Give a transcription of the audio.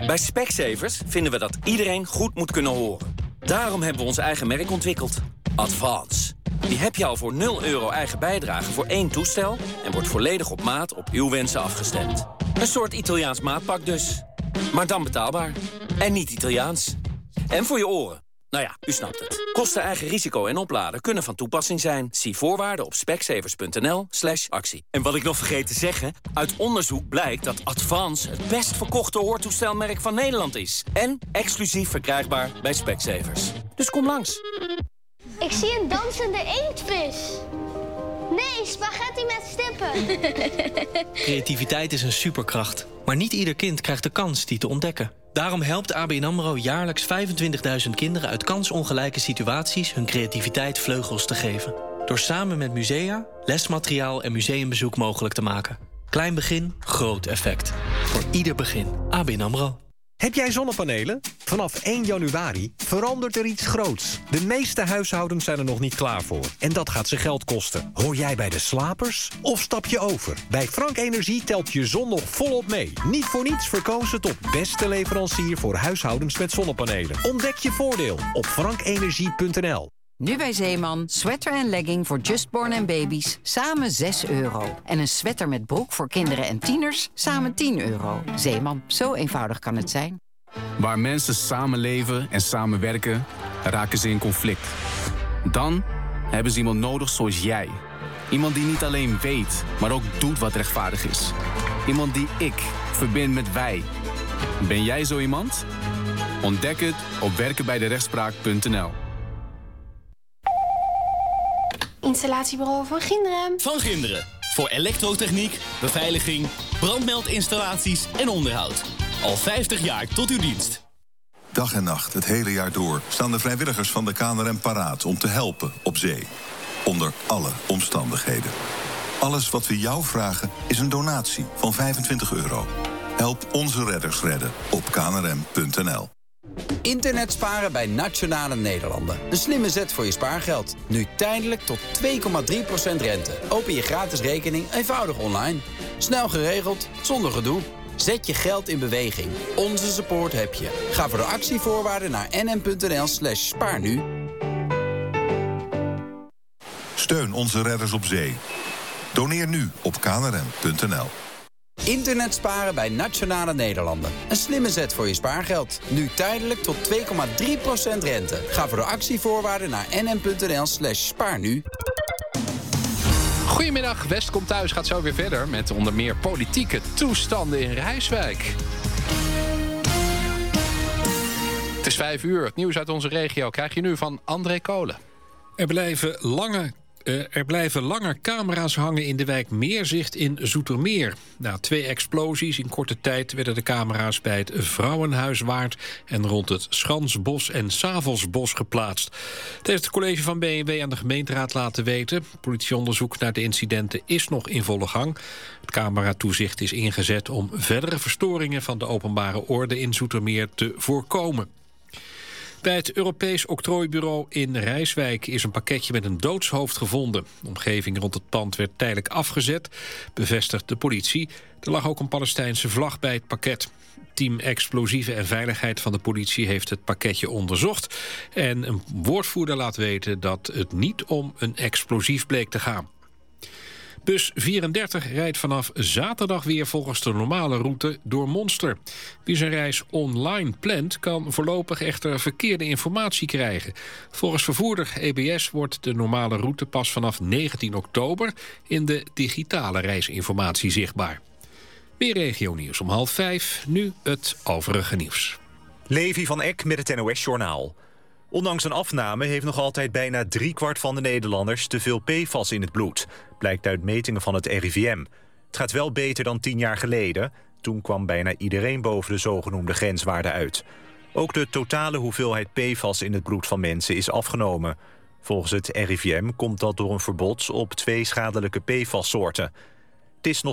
Bij Specsavers vinden we dat iedereen goed moet kunnen horen. Daarom hebben we ons eigen merk ontwikkeld. Advance. Die heb je al voor €0 eigen bijdrage voor 1 toestel... en wordt volledig op maat op uw wensen afgestemd. Een soort Italiaans maatpak dus. Maar dan betaalbaar. En niet Italiaans. En voor je oren. Nou ja, u snapt het. Kosten, eigen risico en opladen kunnen van toepassing zijn. Zie voorwaarden op specsavers.nl/actie. En wat ik nog vergeet te zeggen... uit onderzoek blijkt dat Advance het best verkochte hoortoestelmerk van Nederland is. En exclusief verkrijgbaar bij Specsavers. Dus kom langs. Ik zie een dansende inktvis. Nee, spaghetti met stippen. Creativiteit is een superkracht. Maar niet ieder kind krijgt de kans die te ontdekken. Daarom helpt ABN AMRO jaarlijks 25.000 kinderen uit kansongelijke situaties hun creativiteit vleugels te geven. Door samen met musea, lesmateriaal en museumbezoek mogelijk te maken. Klein begin, groot effect. Voor ieder begin. ABN AMRO. Heb jij zonnepanelen? Vanaf 1 januari verandert er iets groots. De meeste huishoudens zijn er nog niet klaar voor. En dat gaat ze geld kosten. Hoor jij bij de slapers? Of stap je over? Bij Frank Energie telt je zon nog volop mee. Niet voor niets verkozen tot beste leverancier voor huishoudens met zonnepanelen. Ontdek je voordeel op frankenergie.nl. Nu bij Zeeman, sweater en legging voor Justborn en baby's, samen €6. En een sweater met broek voor kinderen en tieners, samen €10. Zeeman, zo eenvoudig kan het zijn. Waar mensen samenleven en samenwerken, raken ze in conflict. Dan hebben ze iemand nodig zoals jij. Iemand die niet alleen weet, maar ook doet wat rechtvaardig is. Iemand die ik verbind met wij. Ben jij zo iemand? Ontdek het op werkenbijderechtspraak.nl. Installatiebureau Van Ginderen. Van Ginderen. Voor elektrotechniek, beveiliging, brandmeldinstallaties en onderhoud. Al 50 jaar tot uw dienst. Dag en nacht, het hele jaar door, staan de vrijwilligers van de KNRM paraat om te helpen op zee. Onder alle omstandigheden. Alles wat we jou vragen is een donatie van €25. Help onze redders redden op knrm.nl. Internet sparen bij Nationale Nederlanden. Een slimme zet voor je spaargeld. Nu tijdelijk tot 2,3% rente. Open je gratis rekening eenvoudig online. Snel geregeld, zonder gedoe. Zet je geld in beweging. Onze support heb je. Ga voor de actievoorwaarden naar nm.nl/spaarnu. Steun onze redders op zee. Doneer nu op knrm.nl. Internet sparen bij Nationale Nederlanden. Een slimme zet voor je spaargeld. Nu tijdelijk tot 2,3% rente. Ga voor de actievoorwaarden naar nm.nl/spaarnu. Goedemiddag, West komt thuis gaat zo weer verder met onder meer politieke toestanden in Rijswijk. Het is 5:00. Het nieuws uit onze regio krijg je nu van André Kolen. Er blijven langer camera's hangen in de wijk Meerzicht in Zoetermeer. Na 2 explosies in korte tijd werden de camera's bij het Vrouwenhuiswaard en rond het Schansbos en Savelsbos geplaatst. Dat heeft het college van BNW aan de gemeenteraad laten weten. Politieonderzoek naar de incidenten is nog in volle gang. Het cameratoezicht is ingezet om verdere verstoringen van de openbare orde in Zoetermeer te voorkomen. Bij het Europees Octrooibureau in Rijswijk is een pakketje met een doodshoofd gevonden. De omgeving rond het pand werd tijdelijk afgezet, bevestigt de politie. Er lag ook een Palestijnse vlag bij het pakket. Team Explosieven en Veiligheid van de politie heeft het pakketje onderzocht. En een woordvoerder laat weten dat het niet om een explosief bleek te gaan. Bus 34 rijdt vanaf zaterdag weer volgens de normale route door Monster. Wie zijn reis online plant, kan voorlopig echter verkeerde informatie krijgen. Volgens vervoerder EBS wordt de normale route pas vanaf 19 oktober... in de digitale reisinformatie zichtbaar. Weer regionieuws om 4:30, nu het overige nieuws. Levi van Eck met het NOS-journaal. Ondanks een afname heeft nog altijd bijna 3/4 van de Nederlanders te veel PFAS in het bloed. Blijkt uit metingen van het RIVM. Het gaat wel beter dan 10 jaar geleden. Toen kwam bijna iedereen boven de zogenoemde grenswaarde uit. Ook de totale hoeveelheid PFAS in het bloed van mensen is afgenomen. Volgens het RIVM komt dat door een verbod op 2 schadelijke PFAS-soorten. Het is nog